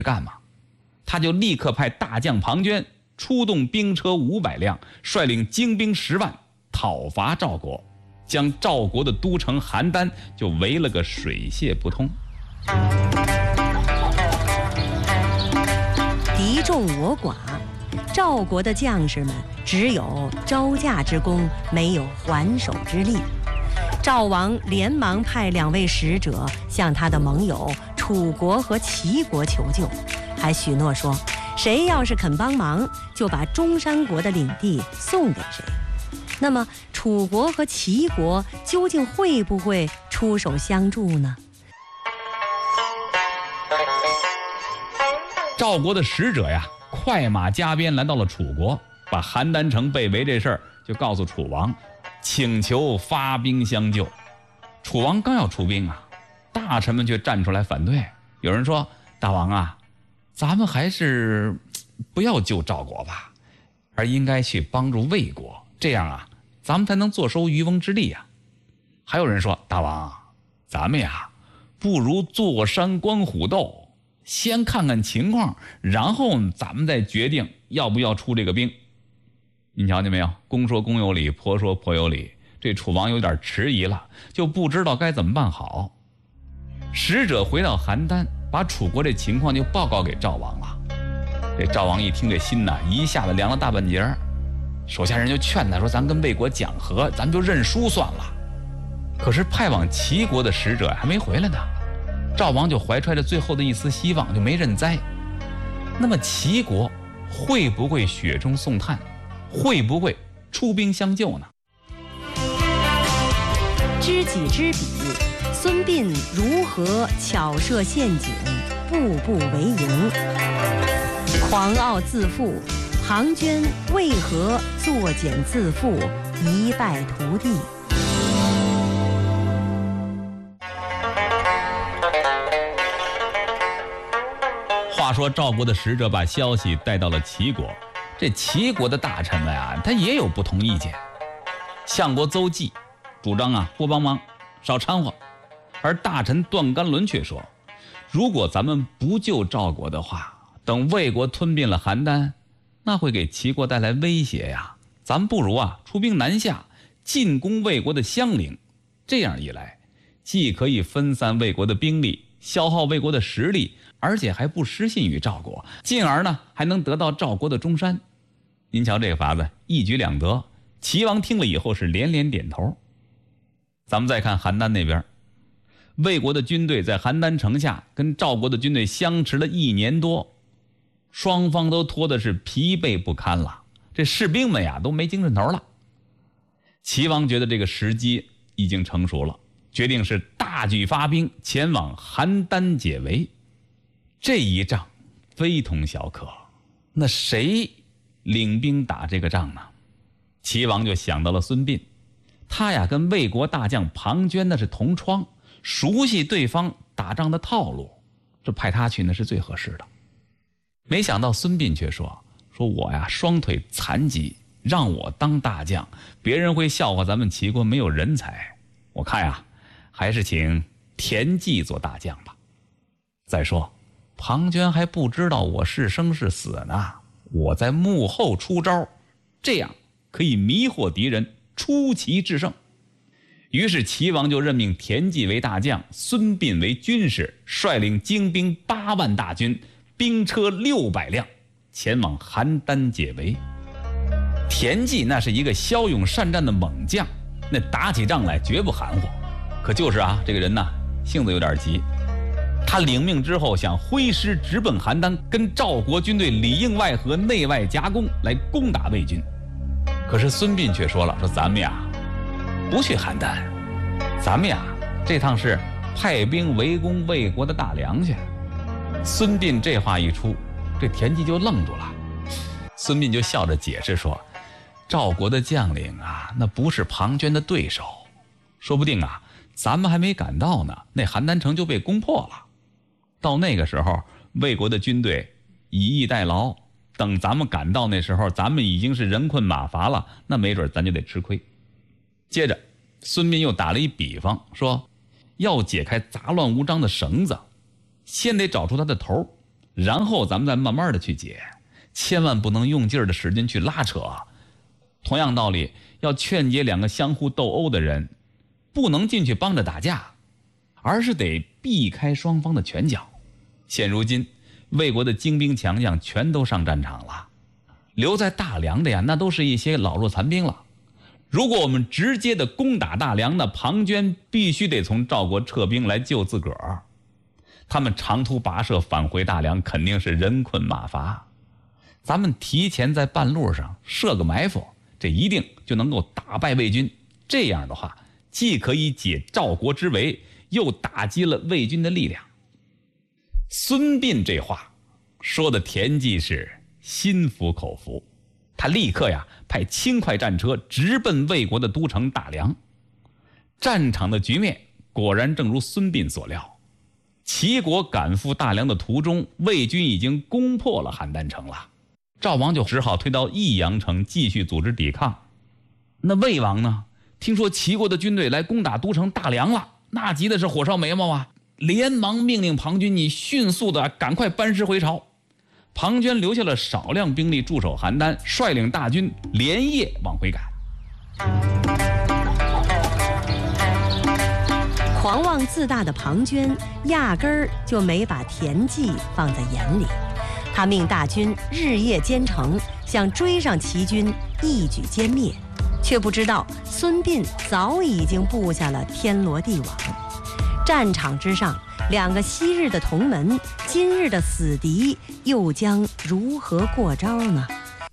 干嘛？他就立刻派大将庞涓出动兵车500辆，率领精兵10万讨伐赵国，将赵国的都城邯郸就围了个水泄不通。 敌众我寡，赵国的将士们只有招架之功，没有还手之力。赵王连忙派2位使者向他的盟友楚国和齐国求救，还许诺说，谁要是肯帮忙，就把中山国的领地送给谁。那么楚国和齐国究竟会不会出手相助呢？ 赵国的使者呀，快马加鞭来到了楚国，把邯郸城被围这事儿就告诉楚王，请求发兵相救。楚王刚要出兵啊，大臣们却站出来反对。有人说，大王啊，咱们还是不要救赵国吧，而应该去帮助魏国，这样啊，咱们才能坐收渔翁之利啊。还有人说，大王，咱们呀，不如坐山观虎斗，先看看情况，然后咱们再决定要不要出这个兵。您瞧见没有？公说公有理，婆说婆有理。这楚王有点迟疑了，就不知道该怎么办好。使者回到邯郸，把楚国这情况就报告给赵王了。这赵王一听，这心呐一下子凉了大半截儿。手下人就劝他说，咱跟魏国讲和，咱们就认输算了。可是派往齐国的使者还没回来呢，赵王就怀揣着最后的一丝希望，就没认栽。那么齐国会不会雪中送炭，会不会出兵相救呢？ 知己知彼，孙膑如何巧设陷阱，步步为营？狂傲自负，庞涓为何作茧自缚，一败涂地？ 话说赵国的使者把消息带到了齐国，这齐国的大臣们啊，他也有不同意见。相国邹忌主张啊，不帮忙，少掺和。而大臣段干伦却说，如果咱们不救赵国的话，等魏国吞并了邯郸，那会给齐国带来威胁呀。咱们不如啊，出兵南下，进攻魏国的襄陵。这样一来，既可以分散魏国的兵力，消耗魏国的实力，而且还不失信于赵国，进而呢，还能得到赵国的中山。您瞧这个法子，一举两得。齐王听了以后是连连点头。咱们再看邯郸那边，魏国的军队在邯郸城下跟赵国的军队相持了1年多，双方都拖的是疲惫不堪了，这士兵们呀都没精神头了。齐王觉得这个时机已经成熟了，决定是大举发兵前往邯郸解围。这一仗非同小可，那谁领兵打这个仗呢？齐王就想到了孙膑，他呀跟魏国大将庞涓那是同窗，熟悉对方打仗的套路，这派他去那是最合适的。没想到孙膑却说我呀双腿残疾，让我当大将，别人会笑话咱们齐国没有人才，我看呀还是请田忌做大将吧。再说庞涓还不知道我是生是死呢，我在幕后出招，这样可以迷惑敌人，出奇制胜。于是齐王就任命田忌为大将，孙膑为军师，率领精兵8万大军，兵车600辆，前往邯郸解围。田忌那是一个骁勇善战的猛将，那打起仗来绝不含糊。可就是啊，这个人呢性子有点急，他领命之后想挥师直奔邯郸，跟赵国军队里应外合，内外夹攻，来攻打魏军。可是孙膑却说了，说咱们呀不去邯郸，咱们呀这趟是派兵围攻魏国的大梁去。孙膑这话一出，这田忌就愣住了。孙膑就笑着解释说，赵国的将领啊，那不是庞涓的对手，说不定啊咱们还没赶到呢，那邯郸城就被攻破了。到那个时候，魏国的军队以逸待劳，等咱们赶到那时候，咱们已经是人困马乏了，那没准咱就得吃亏。接着孙膑又打了一比方，说要解开杂乱无章的绳子，先得找出他的头， 然后咱们再慢慢的去解，千万不能用劲儿的使劲去拉扯。同样道理，要劝解两个相互斗殴的人，不能进去帮着打架，而是得避开双方的拳脚。现如今魏国的精兵强将全都上战场了，留在大梁的呀，那都是一些老弱残兵了。如果我们直接的攻打大梁，那庞涓必须得从赵国撤兵来救自个儿。他们长途跋涉返回大梁，肯定是人困马乏。咱们提前在半路上设个埋伏，这一定就能够打败魏军。这样的话，既可以解赵国之围，又打击了魏军的力量。孙膑这话说的田忌是心服口服，他立刻呀派轻快战车直奔魏国的都城大梁。战场的局面果然正如孙膑所料，齐国赶赴大梁的途中，魏军已经攻破了邯郸城了。赵王就只好退到益阳城继续组织抵抗。那魏王呢，听说齐国的军队来攻打都城大梁了，那急的是火烧眉毛啊，连忙命令庞涓，你迅速的赶快班师回朝。庞涓留下了少量兵力驻守邯郸，率领大军连夜往回赶。 狂妄自大的庞涓压根儿就没把田忌放在眼里，他命大军日夜兼程，想追上齐军一举歼灭，却不知道孙膑早已经布下了天罗地网。战场之上，两个昔日的同门，今日的死敌，又将如何过招呢？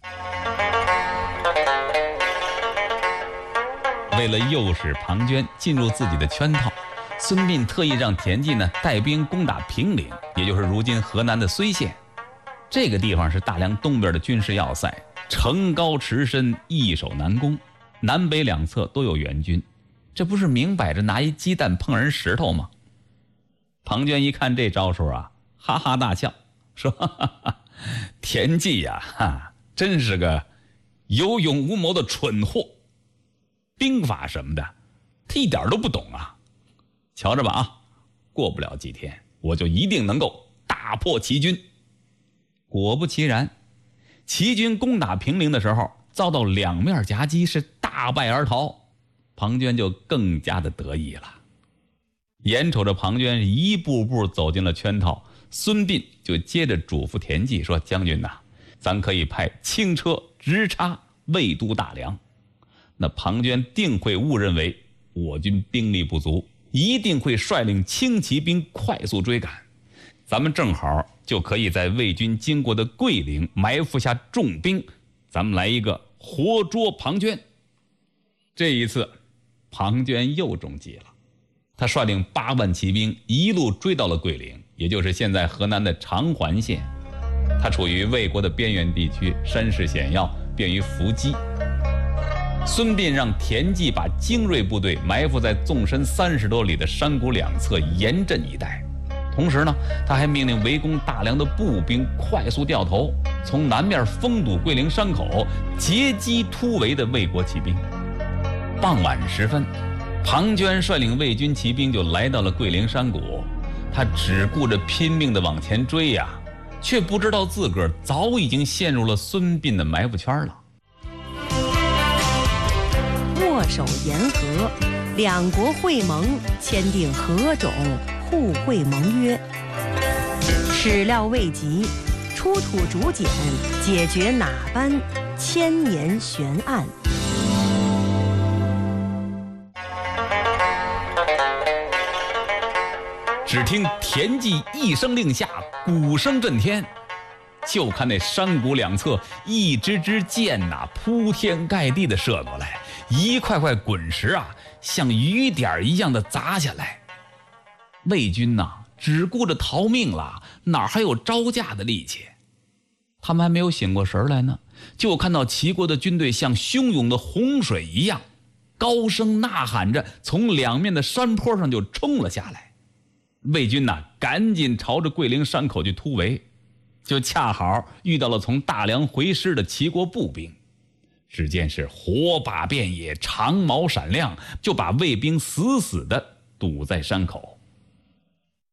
为了诱使庞涓进入自己的圈套，孙膑特意让田忌呢带兵攻打平陵，也就是如今河南的睢县。这个地方是大梁东边的军事要塞，城高池深，易守难攻，南北两侧都有援军，这不是明摆着拿一鸡蛋碰人石头吗？庞涓一看这招数啊，哈哈大笑，说哈哈哈，田忌呀，真是个有勇无谋的蠢货，兵法什么的他一点都不懂啊。瞧着吧啊，过不了几天我就一定能够大破齐军。果不其然，齐军攻打平陵的时候遭到两面夹击，是大败而逃。庞涓就更加的得意了。眼瞅着庞涓一步步走进了圈套，孙膑就接着嘱咐田忌说，将军呐，咱可以派轻车直插魏都大梁。那庞涓定会误认为我军兵力不足，一定会率领轻骑兵快速追赶，咱们正好就可以在魏军经过的桂陵埋伏下重兵，咱们来一个活捉庞涓。这一次庞涓又中计了，他率领8万骑兵一路追到了桂陵，也就是现在河南的长垣县。它处于魏国的边缘地区，山势险要，便于伏击。孙膑让田忌把精锐部队埋伏在纵深30多里的山谷两侧，严阵以待。同时呢，他还命令围攻大梁的步兵快速掉头，从南面封堵桂陵山口，截击突围的魏国骑兵。傍晚时分，庞涓率领魏军骑兵就来到了桂陵山谷，他只顾着拼命地往前追呀，却不知道自个儿早已经陷入了孙膑的埋伏圈了。 握手言和，两国会盟，签订何种互惠盟约。始料未及，出土竹简，解决哪般千年悬案。 只听田忌一声令下，鼓声震天，就看那山谷两侧一支支箭铺天盖地的射过来，一块块滚石啊像雨点一样的砸下来。魏军只顾着逃命了，哪还有招架的力气？他们还没有醒过神来呢，就看到齐国的军队像汹涌的洪水一样，高声呐喊着从两面的山坡上就冲了下来。魏军赶紧朝着桂陵山口去突围，就恰好遇到了从大梁回师的齐国步兵。只见是火把遍野，长矛闪亮，就把魏兵死死地堵在山口。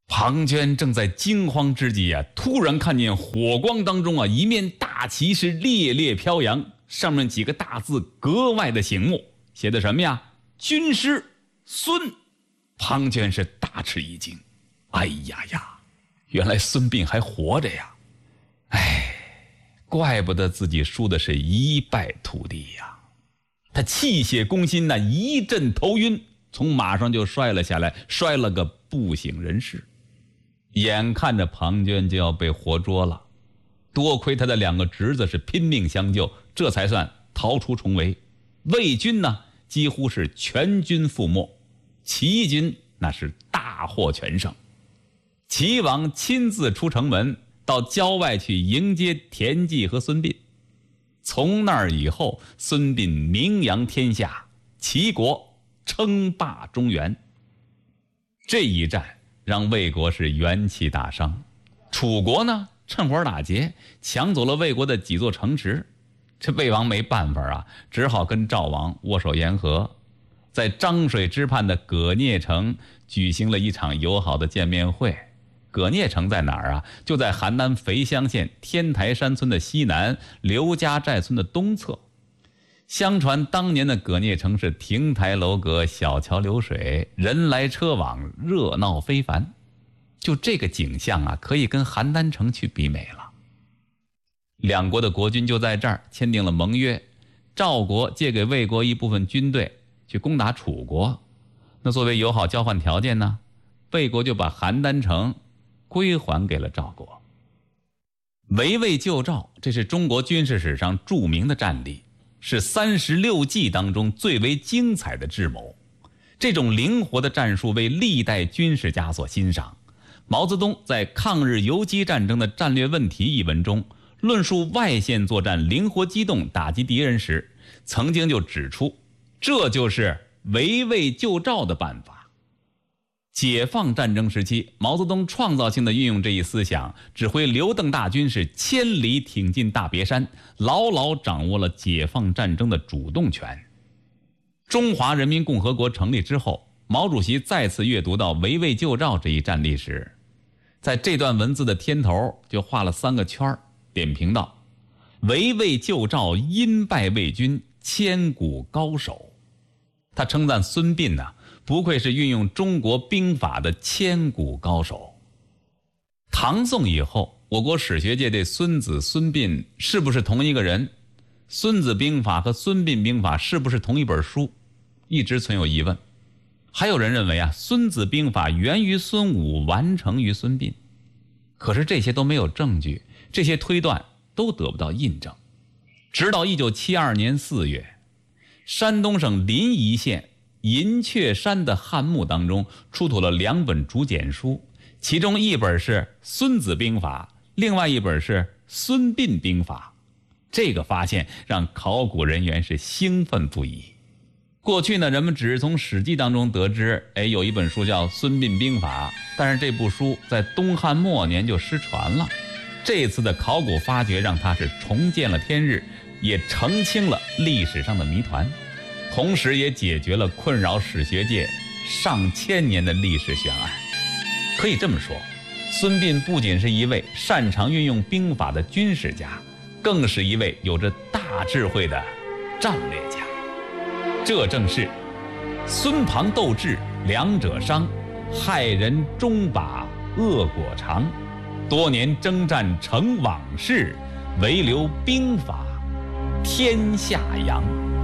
庞涓正在惊慌之际啊，突然看见火光当中啊，一面大旗是烈烈飘扬，上面几个大字格外的醒目，写的什么呀？军师孙。庞涓是大吃一惊，哎呀呀，原来孙膑还活着呀！哎，怪不得自己输的是一败涂地呀！他气血攻心呐，一阵头晕，从马上就摔了下来，摔了个不省人事。眼看着庞涓就要被活捉了，多亏他的2个侄子是拼命相救，这才算逃出重围。魏军呢，几乎是全军覆没，齐军那是大获全胜。齐王亲自出城门，到郊外去迎接田忌和孙膑。从那儿以后，孙膑名扬天下，齐国称霸中原。这一战让魏国是元气大伤，楚国呢趁火打劫，抢走了魏国的几座城池。这魏王没办法啊，只好跟赵王握手言和，在漳水之畔的葛聂城举行了一场友好的见面会。葛聂城在哪儿啊？就在邯郸肥乡县天台山村的西南，刘家寨村的东侧。相传当年的葛聂城是亭台楼阁，小桥流水，人来车往，热闹非凡。就这个景象啊，可以跟邯郸城去比美了。2国的国君就在这儿签订了盟约，赵国借给魏国一部分军队去攻打楚国，那作为友好交换条件呢，魏国就把邯郸城归还给了赵国。围魏救赵，这是中国军事史上著名的战例，是36计当中最为精彩的智谋。这种灵活的战术为历代军事家所欣赏。毛泽东在《抗日游击战争的战略问题》一文中，论述外线作战灵活机动打击敌人时，曾经就指出，这就是围魏救赵的办法。解放战争时期，毛泽东创造性地运用这一思想，指挥刘邓大军是千里挺进大别山，牢牢掌握了解放战争的主动权。中华人民共和国成立之后，毛主席再次阅读到围魏救赵这一战例时，在这段文字的天头就画了3个圈，点评道：围魏救赵，因败魏军，千古高手。他称赞孙膑呢，不愧是运用中国兵法的千古高手。唐宋以后，我国史学界对孙子孙膑是不是同一个人，孙子兵法和孙膑兵法是不是同一本书，一直存有疑问。还有人认为啊，孙子兵法源于孙武，完成于孙膑。可是这些都没有证据，这些推断都得不到印证。直到1972年4月，山东省临沂县银雀山的汉墓当中出土了2本竹简书，其中一本是孙子兵法，另外一本是孙膑兵法。这个发现让考古人员是兴奋不已。过去呢，人们只是从史记当中得知，有一本书叫孙膑兵法，但是这部书在东汉末年就失传了。这次的考古发掘让它是重见了天日，也澄清了历史上的谜团，同时也解决了困扰史学界上千年的历史悬案。可以这么说，孙膑不仅是一位擅长运用兵法的军事家，更是一位有着大智慧的战略家。这正是孙庞斗智，两者伤，害人终把恶果偿。多年征战成往事，唯留兵法天下扬。